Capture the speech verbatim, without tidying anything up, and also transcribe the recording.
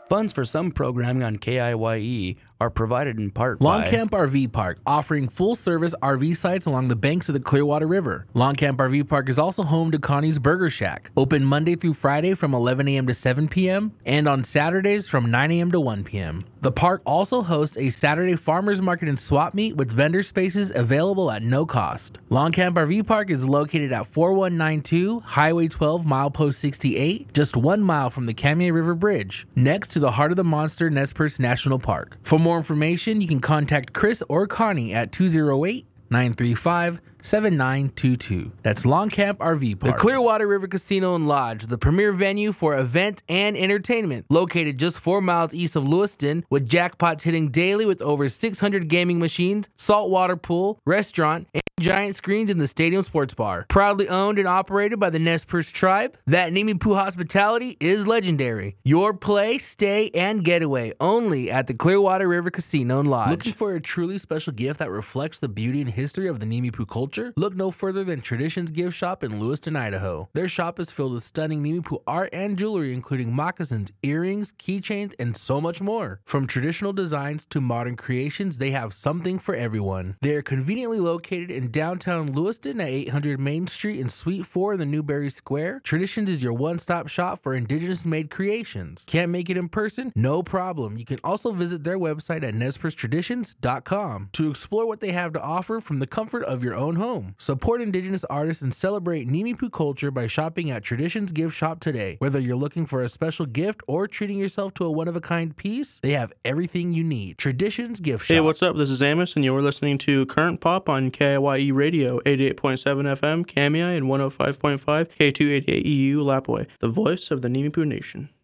Funds for some programming on K I Y E are provided in part by Longcamp R V Park, offering full-service R V sites along the banks of the Clearwater River. Longcamp R V Park is also home to Connie's Burger Shack, open Monday through Friday from eleven a.m. to seven p.m. and on Saturdays from nine a.m. to one p.m. The park also hosts a Saturday farmers market and swap meet with vendor spaces available at no cost. Longcamp R V Park is located at forty-one ninety-two Highway twelve, milepost sixty-eight, just one mile from the Kamiah River Bridge, next to the Heart of the Monster Nez Perce National Park. For more information, you can contact Chris or Connie at two oh eight, nine three five, seven nine two two. That's Longcamp R V Park. The Clearwater River Casino and Lodge, the premier venue for event and entertainment, located just four miles east of Lewiston, with jackpots hitting daily with over six hundred gaming machines, saltwater pool, restaurant, and giant screens in the stadium sports bar. Proudly owned and operated by the Nez Perce tribe, that Nimiipuu hospitality is legendary. Your play, stay, and getaway only at the Clearwater River Casino and Lodge. Looking for a truly special gift that reflects the beauty and history of the Nimiipuu culture? Look no further than Traditions Gift Shop in Lewiston, Idaho. Their shop is filled with stunning Nimiipuu art and jewelry, including moccasins, earrings, keychains, and so much more. From traditional designs to modern creations, they have something for everyone. They are conveniently located in downtown Lewiston at eight hundred Main Street in Suite four in the Newberry Square. Traditions is your one-stop shop for Indigenous-made creations. Can't make it in person? No problem. You can also visit their website at nez perce traditions dot com to explore what they have to offer from the comfort of your own home. Support Indigenous artists and celebrate Nimiipuu culture by shopping at Traditions Gift Shop today. Whether you're looking for a special gift or treating yourself to a one-of-a-kind piece, they have everything you need. Traditions Gift Shop. Hey, what's up? This is Amos, and you're listening to Current Pop on K I Y E Radio, eighty-eight point seven F M, Kamiah, and one oh five point five K two eighty-eight E U, Lapwai, the voice of the Nimiipuu Nation.